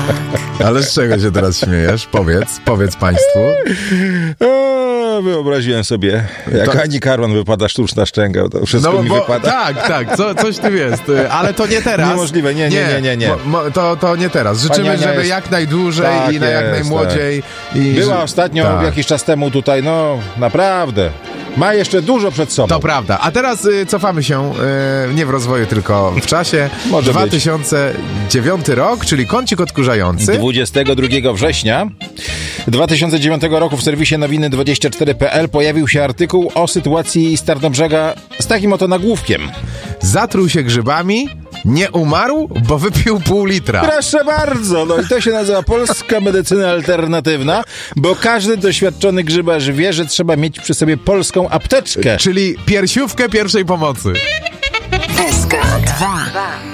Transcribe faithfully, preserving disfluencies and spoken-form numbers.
Ale z czego się teraz śmiejesz? Powiedz, powiedz państwu. O, wyobraziłem sobie, jak To- Ani Karwan wypada sztuczna szczęka, to wszystko No mi bo, wypada. tak, tak, co, coś tu jest, ale to nie teraz. Niemożliwe, nie, nie, nie, nie, nie. Mo, mo, to, to nie teraz. Życzymy, Pani Ania żeby jest- jak najdłużej Tak i na jak jest, najmłodziej. I Była że- ostatnio tak. jakiś czas temu tutaj, no naprawdę. Ma jeszcze dużo przed sobą. To prawda. A teraz y, cofamy się y, nie w rozwoju, tylko w czasie. Może dwa tysiące dziewiąty rok, czyli kącik odkurzający. dwudziestego drugiego września dwa tysiące dziewiątego roku w serwisie nowiny dwadzieścia cztery kropka p l pojawił się artykuł o sytuacji z Tarnobrzega z takim oto nagłówkiem. Zatruł się grzybami, nie umarł, bo wypił pół litra. Proszę bardzo, no i to się nazywa polska medycyna alternatywna, bo każdy doświadczony grzybarz wie, że trzeba mieć przy sobie polską apteczkę. Czyli piersiówkę pierwszej pomocy. S K dwa.